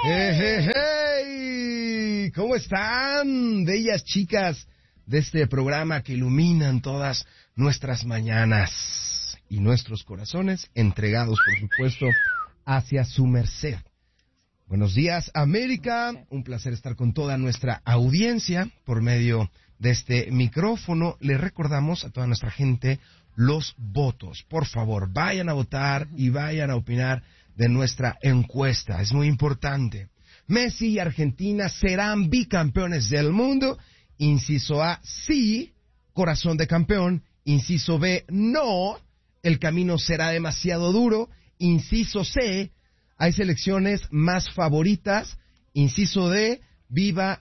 Hey, ¿cómo están, bellas chicas de este programa que iluminan todas nuestras mañanas y nuestros corazones entregados, por supuesto, hacia su merced? Buenos días, América. Un placer estar con toda nuestra audiencia por medio de este micrófono. Le recordamos a toda nuestra gente los votos. Por favor, vayan a votar y vayan a opinar de nuestra encuesta. Es muy importante. Messi y Argentina serán bicampeones del mundo. Inciso A, sí, corazón de campeón. Inciso B, no, el camino será demasiado duro. Inciso C, hay selecciones más favoritas. Inciso D, viva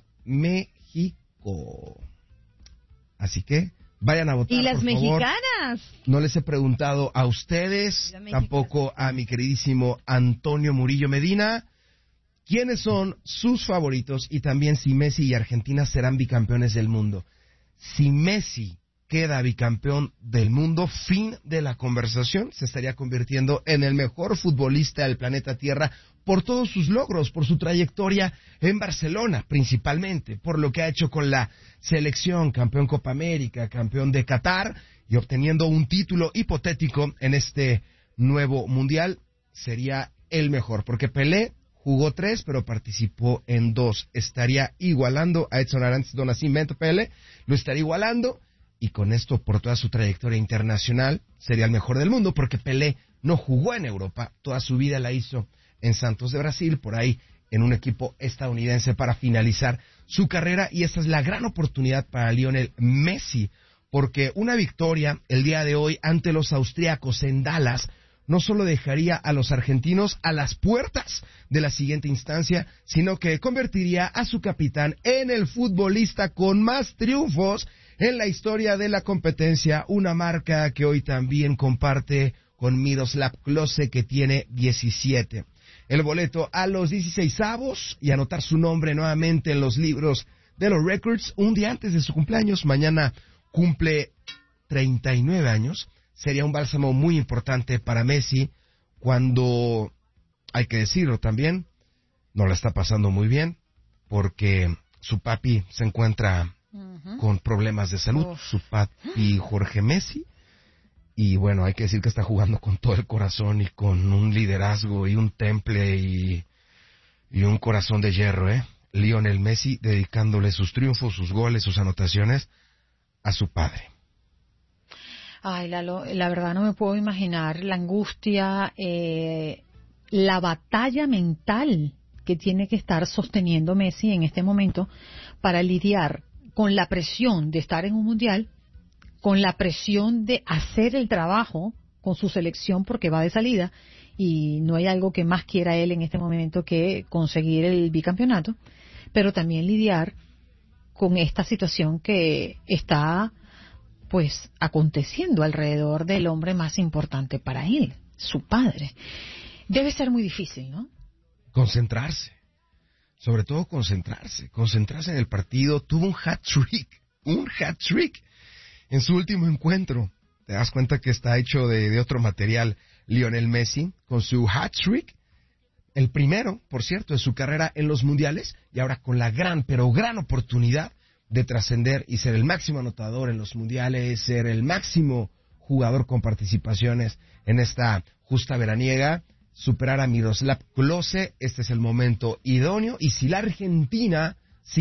México. Así que vayan a votar, ¿Y las por mexicanas? favor. No les he preguntado a ustedes, tampoco a mi queridísimo Antonio Murillo Medina, quiénes son sus favoritos y también si Messi y Argentina serán bicampeones del mundo. Si Messi queda bicampeón del mundo, fin de la conversación, se estaría convirtiendo en el mejor futbolista del planeta Tierra por todos sus logros, por su trayectoria en Barcelona, principalmente, por lo que ha hecho con la selección, campeón Copa América, campeón de Qatar, y obteniendo un título hipotético en este nuevo mundial, sería el mejor, porque Pelé jugó 3, pero participó en 2, estaría igualando a Edson Arantes do Nascimento. Pelé lo estaría igualando, y con esto, por toda su trayectoria internacional, sería el mejor del mundo, porque Pelé no jugó en Europa, toda su vida la hizo en Santos de Brasil, por ahí en un equipo estadounidense para finalizar su carrera, y esta es la gran oportunidad para Lionel Messi, porque una victoria el día de hoy ante los austríacos en Dallas no solo dejaría a los argentinos a las puertas de la siguiente instancia, sino que convertiría a su capitán en el futbolista con más triunfos en la historia de la competencia, una marca que hoy también comparte con Miroslav Klose, que tiene 17. El boleto a los 16avos y anotar su nombre nuevamente en los libros de los records un día antes de su cumpleaños. Mañana cumple 39 años. Sería un bálsamo muy importante para Messi cuando, hay que decirlo también, no la está pasando muy bien porque su papi se encuentra con problemas de salud, su papi Jorge Messi. Y bueno, hay que decir que está jugando con todo el corazón y con un liderazgo y un temple y un corazón de hierro, Lionel Messi dedicándole sus triunfos, sus goles, sus anotaciones a su padre. Ay, Lalo, la verdad no me puedo imaginar la angustia, la batalla mental que tiene que estar sosteniendo Messi en este momento para lidiar con la presión de estar en un mundial, con la presión de hacer el trabajo con su selección porque va de salida y no hay algo que más quiera él en este momento que conseguir el bicampeonato, pero también lidiar con esta situación que está pues aconteciendo alrededor del hombre más importante para él, su padre. Debe ser muy difícil, ¿no? Concentrarse, sobre todo concentrarse en el partido. Tuvo un hat-trick en su último encuentro. Te das cuenta que está hecho de otro material Lionel Messi, con su hat-trick, el primero, por cierto, de su carrera en los mundiales, y ahora con la gran oportunidad de trascender y ser el máximo anotador en los mundiales, ser el máximo jugador con participaciones en esta justa veraniega, superar a Miroslav Klose. Este es el momento idóneo, y si la Argentina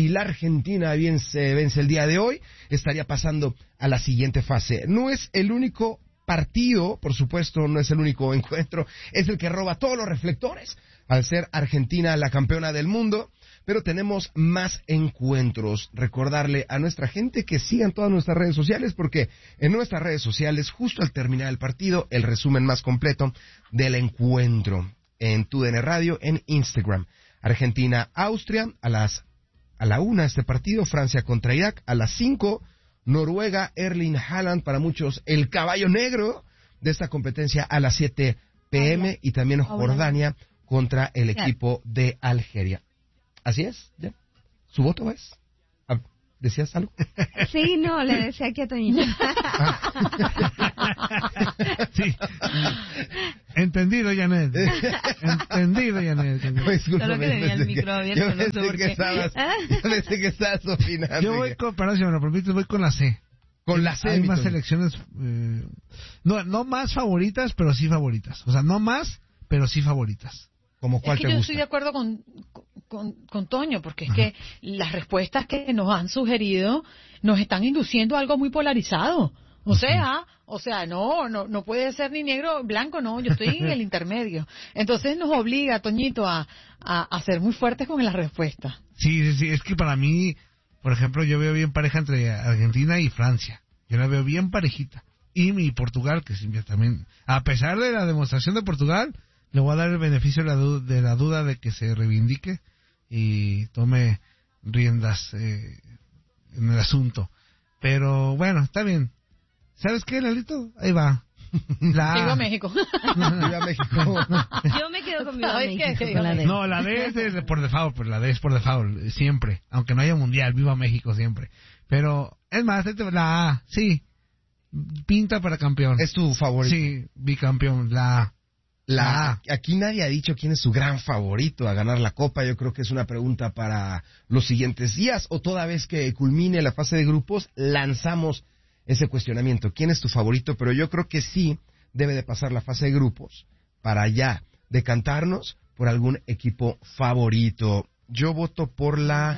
vence el día de hoy, estaría pasando a la siguiente fase. No es el único partido, por supuesto, no es el único encuentro, es el que roba todos los reflectores, al ser Argentina la campeona del mundo, pero tenemos más encuentros. Recordarle a nuestra gente que sigan todas nuestras redes sociales, porque en nuestras redes sociales, justo al terminar el partido, el resumen más completo del encuentro en TUDN Radio, en Instagram. Argentina-Austria, a la 1 este partido, Francia contra Irak, a las 5, Noruega, Erling Haaland, para muchos el caballo negro de esta competencia, a las 7 p.m. y también Jordania contra el equipo de Algeria. Así es, ¿ya? ¿Su voto es? ¿Decías algo? Sí, no, le decía aquí a Toñito. Sí. Entendido, Janet. Entendido, Janet. No, disculpa. Solo que tenía el micro abierto, no sé por qué. Yo pensé que estabas opinando. Yo voy con, perdón, si me lo permites, voy con la C. Con la C. Hay más selecciones, no más favoritas, pero sí favoritas. O sea, no más, pero sí favoritas. ¿Como cuál es que te yo gusta? estoy de acuerdo con Toño, porque es que las respuestas que nos han sugerido nos están induciendo a algo muy polarizado. O sea, no puede ser ni negro o blanco, no, yo estoy en el intermedio. Entonces nos obliga, Toñito, a ser muy fuertes con las respuestas. Sí, es que para mí, por ejemplo, yo veo bien pareja entre Argentina y Francia. Yo la veo bien parejita. Y mi Portugal, que también, a pesar de la demostración de Portugal, le voy a dar el beneficio de la duda de que se reivindique y tome riendas en el asunto. Pero bueno, está bien. ¿Sabes qué, Lalito? Ahí va. Viva México. Viva México. Yo me quedo con Viva ¿Sabes México. qué? Con la D. No, la D es por default, pero la D es por default, siempre. Aunque no haya mundial, viva México siempre. Pero, es más, la A, sí. Pinta para campeón. ¿Es tu favorito? Sí, bicampeón, la A. La A. Aquí nadie ha dicho quién es su gran favorito a ganar la Copa. Yo creo que es una pregunta para los siguientes días, o toda vez que culmine la fase de grupos, lanzamos ese cuestionamiento. ¿Quién es tu favorito? Pero yo creo que sí debe de pasar la fase de grupos para ya decantarnos por algún equipo favorito. Yo voto por la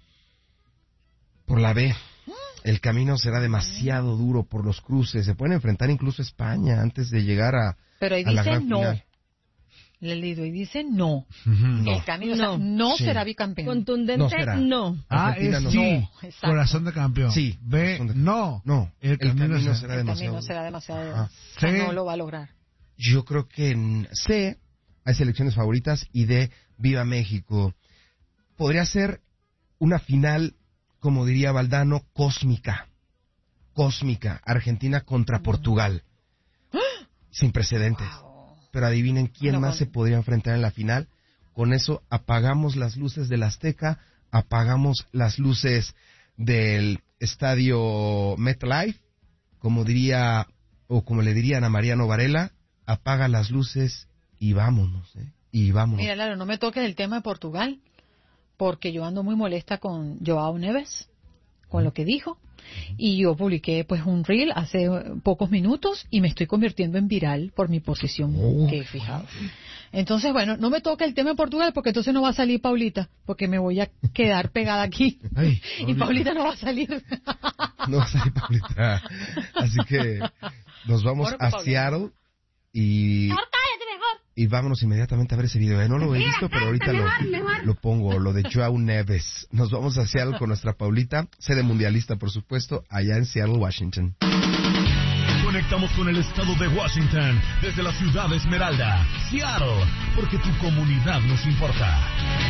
B. El camino será demasiado duro por los cruces. Se pueden enfrentar incluso a España antes de llegar a Pero ahí a la dice gran no. final. Lelido, y dice no. Ujú. El camino, o sea, no Sí. será bicampeón. Contundente, No será. no. A Argentina es no. sí, No, exacto. corazón de campeón. Sí, B, corazón de- no. No, El camino será El demasiado camino será demasiado. Ajá. O sea, Sí. no lo va a lograr. Yo creo que en C hay selecciones favoritas y D, Viva México. Podría ser una final, como diría Valdano, cósmica. Cósmica. Argentina contra Portugal. Sin precedentes. Pero adivinen quién Bueno, más se podría enfrentar en la final. Con eso apagamos las luces del Azteca, apagamos las luces del estadio MetLife, como diría, o como le dirían a Mariano Varela, apaga las luces y vámonos, y vámonos. Mira, Lalo, no me toques el tema de Portugal, porque yo ando muy molesta con Joao Neves, con lo que dijo, y yo publiqué pues un reel hace pocos minutos y me estoy convirtiendo en viral por mi posición que he fijado. Entonces, bueno, no me toca el tema de Portugal porque entonces no va a salir Paulita, porque me voy a quedar pegada aquí. Ay, Y Paulita no va a salir. No va a salir Paulita. Así que nos vamos Bueno, a Paulita. Seattle y vámonos inmediatamente a ver ese video. No lo he visto, pero ahorita lo pongo, lo de Joao Neves. Nos vamos a Seattle con nuestra Paulita, sede mundialista, por supuesto, allá en Seattle, Washington. Conectamos con el estado de Washington desde la ciudad de Esmeralda, Seattle, porque tu comunidad nos importa.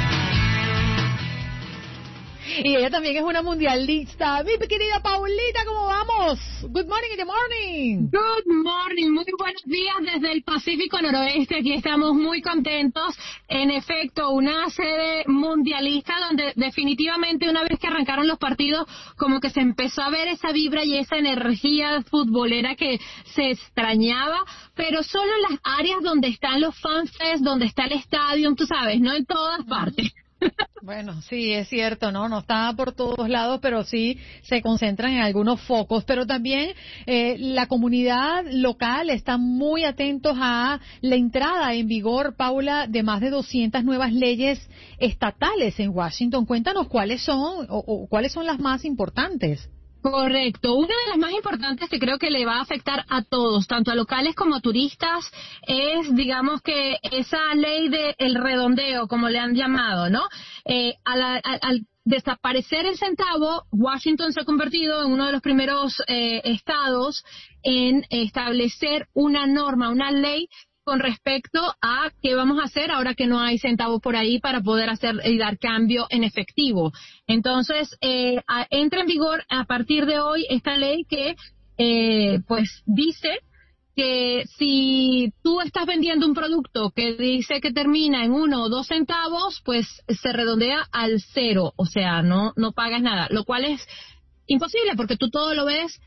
Y ella también es una mundialista. Mi querida Paulita, ¿cómo vamos? Good morning in the morning. Good morning, muy buenos días desde el Pacífico Noroeste. Aquí estamos muy contentos. En efecto, una sede mundialista donde definitivamente una vez que arrancaron los partidos, como que se empezó a ver esa vibra y esa energía futbolera que se extrañaba, pero solo en las áreas donde están los fanfests, donde está el estadio, tú sabes, no en todas partes. Bueno, sí, es cierto, ¿no? No está por todos lados, pero sí se concentran en algunos focos. Pero también la comunidad local está muy atentos a la entrada en vigor, Paula, de más de 200 nuevas leyes estatales en Washington. Cuéntanos cuáles son o cuáles son las más importantes. Correcto. Una de las más importantes que creo que le va a afectar a todos, tanto a locales como a turistas, es, digamos que esa ley del redondeo, como le han llamado, ¿no? Al desaparecer el centavo, Washington se ha convertido en uno de los primeros estados en establecer una norma, una ley con respecto a qué vamos a hacer ahora que no hay centavos por ahí para poder hacer y dar cambio en efectivo. Entonces, entra en vigor a partir de hoy esta ley que pues dice que si tú estás vendiendo un producto que dice que termina en 1 o 2 centavos, pues se redondea al 0, o sea, no pagas nada, lo cual es imposible porque tú todo lo ves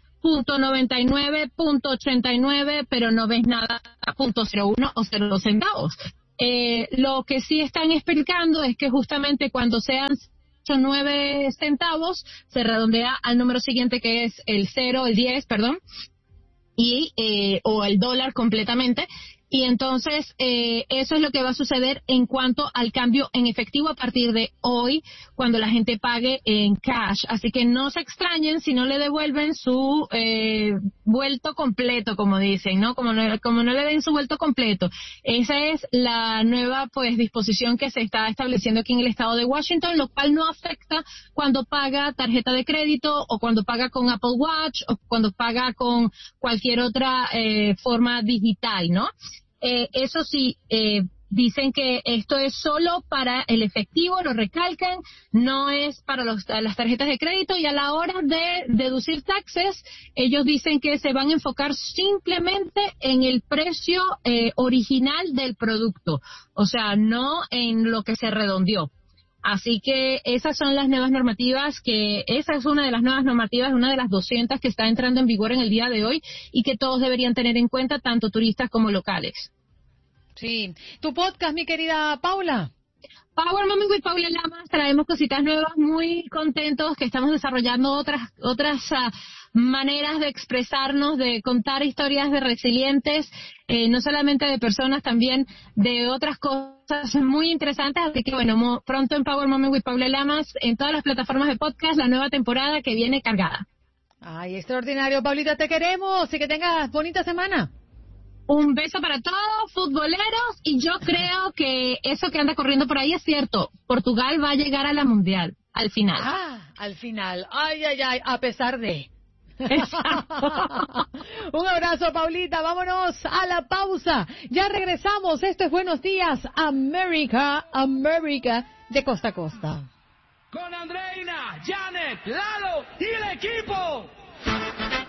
.99, .89, pero no ves nada .01 o 0 centavos. Lo que sí están explicando es que justamente cuando sean 9 centavos, se redondea al número siguiente, que es el 0, el 10, perdón, o el dólar completamente. Y entonces eso es lo que va a suceder en cuanto al cambio en efectivo a partir de hoy, cuando la gente pague en cash. Así que no se extrañen si no le devuelven su vuelto completo, como dicen, ¿no? Como no le den su vuelto completo. Esa es la nueva disposición que se está estableciendo aquí en el estado de Washington, lo cual no afecta cuando paga tarjeta de crédito o cuando paga con Apple Watch o cuando paga con cualquier otra forma digital, ¿no? Eso sí, dicen que esto es solo para el efectivo, lo recalcan, no es para las tarjetas de crédito, y a la hora de deducir taxes, ellos dicen que se van a enfocar simplemente en el precio original del producto, o sea, no en lo que se redondeó. Así que esas son las nuevas normativas, esa es una de las nuevas normativas, una de las 200 que está entrando en vigor en el día de hoy y que todos deberían tener en cuenta, tanto turistas como locales. Sí. ¿Tu podcast, mi querida Paula? Power Moment with Paula Lamas, traemos cositas nuevas, muy contentos que estamos desarrollando otras maneras de expresarnos, de contar historias de resilientes, no solamente de personas, también de otras cosas muy interesantes. Así que bueno, pronto en Power Moment with Paula Lamas, en todas las plataformas de podcast, la nueva temporada que viene cargada. Ay, extraordinario, Paulita, te queremos y que tengas bonita semana. Un beso para todos, futboleros, y yo creo que eso que anda corriendo por ahí es cierto. Portugal va a llegar a la Mundial, al final. Al final. Ay, a pesar de... Un abrazo, Paulita. Vámonos a la pausa. Ya regresamos. Esto es Buenos Días, América, de costa a costa. Con Andreina, Janet, Lalo y el equipo.